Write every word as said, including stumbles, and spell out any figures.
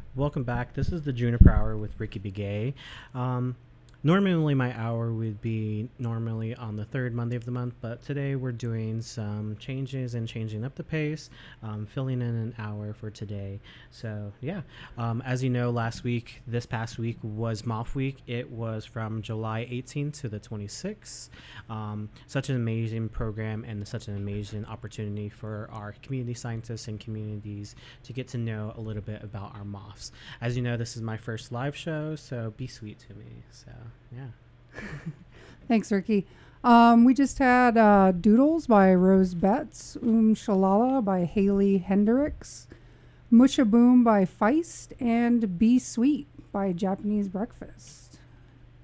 Welcome back. This is the Juniper Hour with Ricky Begay. Um, Normally, my hour would be normally on the third Monday of the month, but today we're doing some changes and changing up the pace, um, filling in an hour for today. So, yeah, um, as you know, last week, this past week was Moth Week. It was from July eighteenth to the twenty-sixth. Um, such an amazing program and such an amazing opportunity for our community scientists and communities to get to know a little bit about our moths. As you know, this is my first live show, so be sweet to me. So, yeah. Thanks, Ricky. Um, we just had uh, Doodles by Rose Betts, Um Shalala by Haley Hendricks, Mushaboom by Feist, and Be Sweet by Japanese Breakfast.